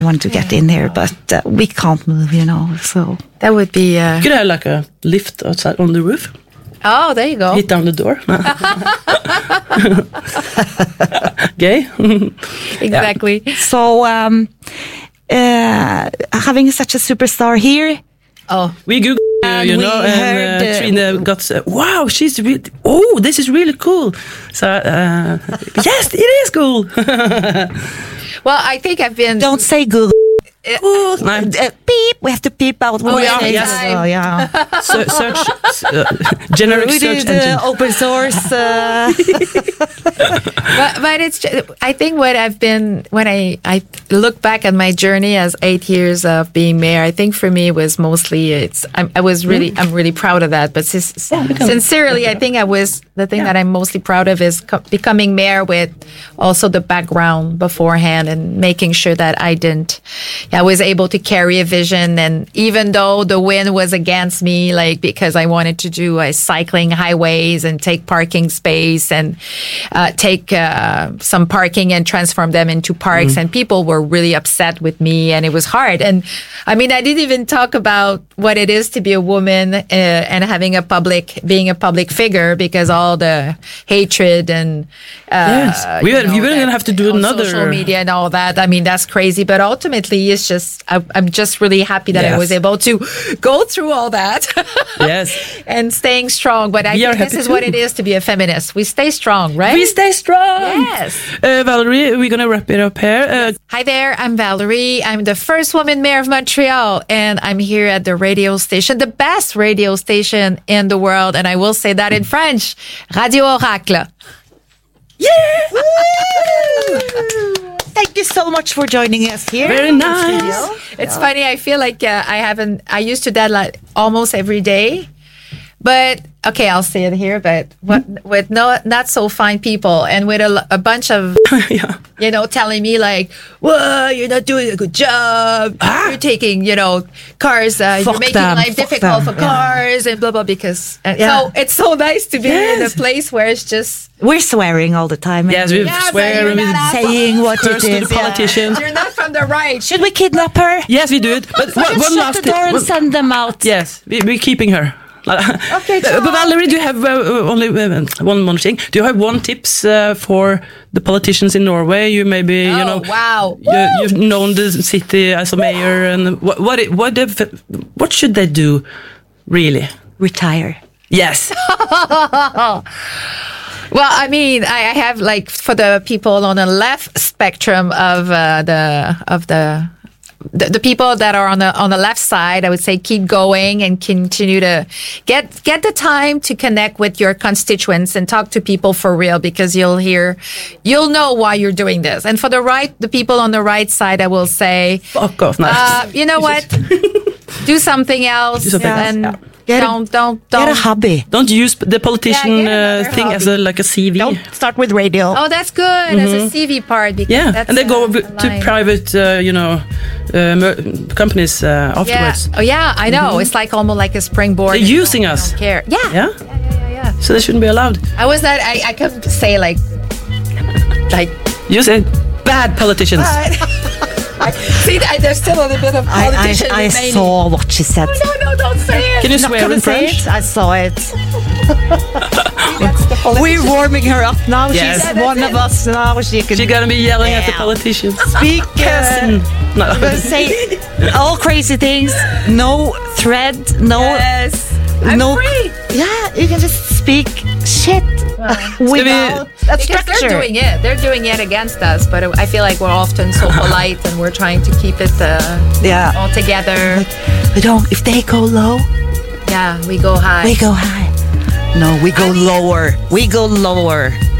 want to get in there, but we can't move, so. That would be... You could have like a lift outside on the roof. Oh, there you go. Hit down the door. Gay. Exactly. Yeah. So, having such a superstar here. Oh, we Googled and Trine got, wow, she's really, this is really cool. So, yes, it is cool. Well, I think I've been... Don't say Google. Beep. We have to beep out. Yes. Search. Generic search engine. Open source. But it's. I think what I've been when I look back at my journey as 8 years of being mayor. I think for me it was mostly I'm really proud of that. But sincerely, I think the thing that I'm mostly proud of is becoming mayor with also the background beforehand and making sure that I was able to carry a vision. And even though the wind was against me, like, because I wanted to do cycling highways and take parking space and take some parking and transform them into parks. And people were really upset with me and it was hard. And I mean, I didn't even talk about what it is to be a woman and being a public figure, because all the hatred and, yes. We're going to have to do another social media and all that. I mean, that's crazy. But ultimately, it's just, I'm just really happy that I was able to go through all that. Yes. And staying strong. But I think this is what it is to be a feminist. We stay strong, right? We stay strong. Yes. Valerie, we're going to wrap it up here. Hi there. I'm Valerie. I'm the first woman mayor of Montreal. And I'm here at the radio station, the best radio station in the world. And I will say that in French. Radio Oracle. Yeah! Thank you so much for joining us here. Very nice. It's funny. I feel like I used to that like almost every day. But, okay, I'll say it here, but with not so fine people and with a bunch of, telling me like, well, you're not doing a good job. You're taking, cars, you're making life difficult for cars and blah, blah, because, so it's so nice to be in a place where it's just. We're swearing all the time. Yes, we swear and we're saying what it is. To the politicians. You're not from the right. Should we kidnap her? Yes, we do it. But one last shut the door and send them out. Yes, we're keeping her. Okay, but Valerie, do you have only one more thing? Do you have one tips for the politicians in Norway? You maybe wow, you've known the city as a mayor, and what should they do? Really, retire. Yes. Well, I mean, I have like for the people on the left spectrum of the people that are on the left side, I would say keep going and continue to get the time to connect with your constituents and talk to people for real, because you'll know why you're doing this. And for the people on the right side, I will say, fuck off, you know what? Do something else. And don't get a hobby. Don't use the politician thing as a CV. Don't start with radio. Oh, that's good as a CV part. Because that's, and they go to private, companies afterwards. Yeah. Oh yeah, I know. It's like almost like a springboard. They're using us. Don't care. Yeah. So they shouldn't be allowed. I could say like you said bad politicians. See, there's still a little bit of politician I saw what she said. No, don't say it. Can you swear in French? I saw it. We're warming her up now. Yes. She's one of us now. She's gonna be yelling at the politicians. Speak. Say all crazy things. No thread. No. Yes. I'm free. Yeah, you can just speak shit without a structure. Because they're doing it against us, but I feel like we're often so polite and we're trying to keep it all together. But if they go low, we go high. We go high. No, we go lower. We go lower.